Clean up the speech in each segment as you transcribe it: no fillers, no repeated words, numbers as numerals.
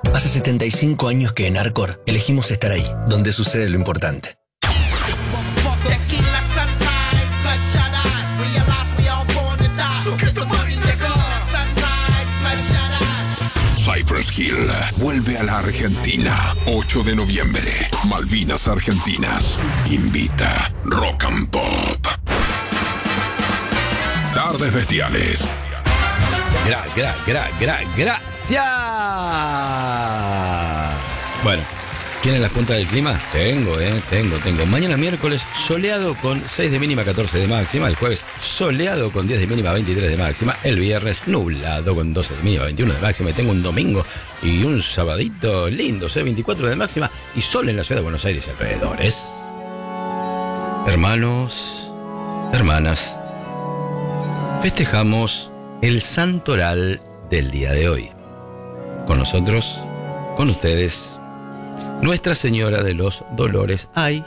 Hace 75 años que en Arcor elegimos estar ahí, donde sucede lo importante. Cypress Hill vuelve a la Argentina. 8 de noviembre. Malvinas Argentinas. Invita Rock and Pop. Tardes Bestiales. Gracias. Bueno, ¿quieren las puntas del clima? Tengo. Mañana miércoles soleado con 6 de mínima, 14 de máxima. El jueves soleado con 10 de mínima, 23 de máxima. El viernes nublado con 12 de mínima, 21 de máxima. Y tengo un domingo y un sabadito lindo, 24 de máxima. Y sol en la ciudad de Buenos Aires y alrededores. Hermanos, hermanas, festejamos el santoral del día de hoy. Con nosotros, con ustedes, Nuestra Señora de los Dolores. Ay.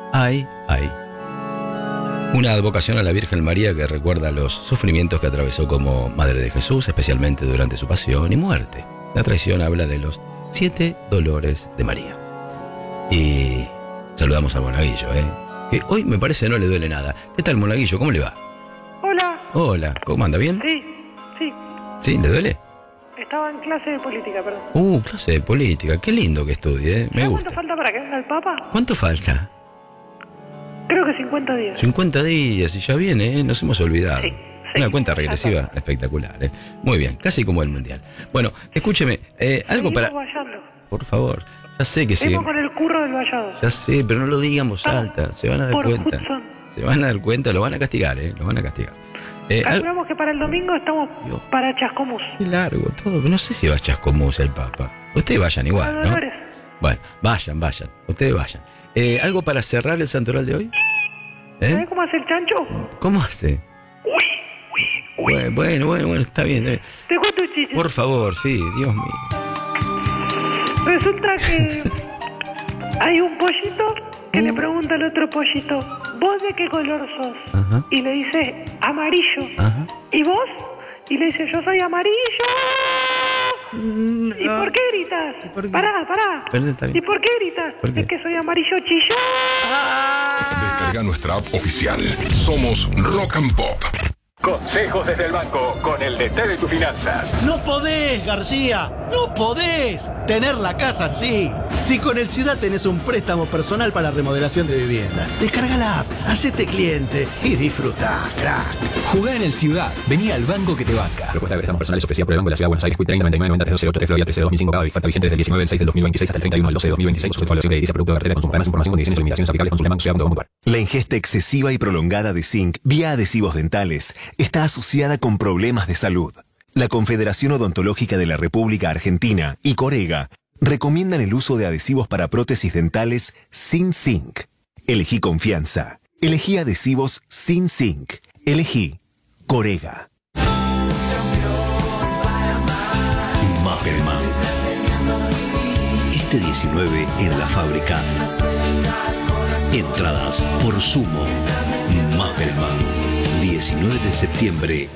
Una advocación a la Virgen María que recuerda los sufrimientos que atravesó como Madre de Jesús, especialmente durante su pasión y muerte. La tradición habla de los 7 dolores de María. Y saludamos al monaguillo, que hoy me parece no le duele nada. ¿Qué tal, monaguillo? ¿Cómo le va? Hola, ¿cómo anda? ¿Bien? Sí. ¿Sí? ¿Le duele? Estaba en clase de política, perdón. Clase de política. Qué lindo que estudie, me gusta. ¿Cuánto falta para que venga el Papa? ¿Cuánto falta? Creo que 50 días. 50 días y ya viene, nos hemos olvidado. Sí. Una cuenta regresiva espectacular, Muy bien, casi como el Mundial. Bueno, escúcheme, algo para... Vallando. Por favor, ya sé que sí. Seguimos con el curro del vallado. Ya sé, pero no lo digamos alta, se van a dar Por cuenta. Hudson. Se van a dar cuenta, lo van a castigar, lo van a castigar. Calculamos que para el domingo estamos para Chascomús. Qué largo todo, no sé si va a Chascomús el Papa. Ustedes vayan igual, ¿no? Dolores. Bueno, vayan, ustedes vayan. ¿Algo para cerrar el santoral de hoy? ¿Sabes cómo hace el chancho? ¿Cómo hace? Bueno, está bien. Te cuento un chiste. Por favor, sí, Dios mío. Resulta que hay un pollito que le pregunta al otro pollito, ¿vos de qué color sos? Ajá. Y le dice, amarillo. Ajá. ¿Y vos? Y le dice, yo soy amarillo. ¿Y por qué gritas? ¿Por qué? Pará. Pero está bien. ¿Y por qué gritas? ¿Por qué? Es que soy amarillo chillón. Descarga nuestra app oficial. Somos Rock and Pop. Consejos desde el banco con el DT de tus finanzas. No podés, García, no podés tener la casa así. Si con el Ciudad tenés un préstamo personal para remodelación de vivienda, descarga la app, hacete cliente y disfrutá, crack. Jugá en el Ciudad, vení al banco que te banca. Propuesta de préstamos personales ofrecida por el Banco de la Ciudad de Buenos Aires, 30 99 90 308 Florida 13 2005 cada oferta vigente desde el 19 del 6 del 2026 hasta el 31 del 12 de 2026 sujeto a evaluación de edilicia producto de cartera de consumo. Para más información, condiciones y limitaciones aplicables consulte bancociudad.com.ar. La ingesta excesiva y prolongada de zinc vía adhesivos dentales está asociada con problemas de salud. La Confederación Odontológica de la República Argentina y Corega recomiendan el uso de adhesivos para prótesis dentales sin zinc. Elegí confianza. Elegí adhesivos sin zinc. Elegí Corega. Mappelman. Este 19 en la fábrica. Entradas por Sumo. Mappelman. 19 de septiembre